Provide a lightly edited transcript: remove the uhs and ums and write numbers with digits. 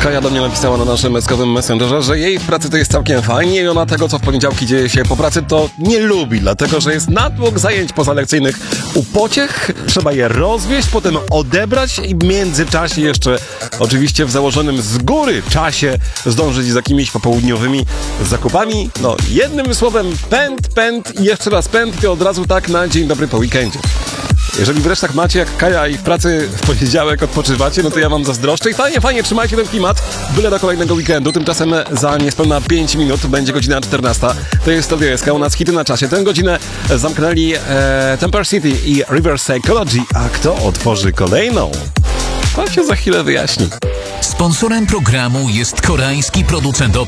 Kaja do mnie napisała na naszym meskowym messengerze, że jej w pracy to jest całkiem fajnie i ona tego, co w poniedziałki dzieje się po pracy, to nie lubi, dlatego że jest natłok zajęć pozalekcyjnych u pociech, trzeba je rozwieźć, potem odebrać i w międzyczasie jeszcze oczywiście w założonym z góry czasie zdążyć z jakimiś popołudniowymi zakupami. No, jednym słowem pęd i jeszcze raz pęd i od razu tak na dzień dobry po weekendzie. Jeżeli wreszcie tak macie jak Kaja i w pracy w poniedziałek odpoczywacie, no to ja wam zazdroszczę i fajnie, trzymajcie ten klimat, byle do kolejnego weekendu. Tymczasem za niespełna 5 minut będzie godzina 14. To jest Radio SK, u nas hity na czasie. Tę godzinę zamknęli Temper City i Reverse Psychology, a kto otworzy kolejną? To się za chwilę wyjaśni. Sponsorem programu jest koreański producent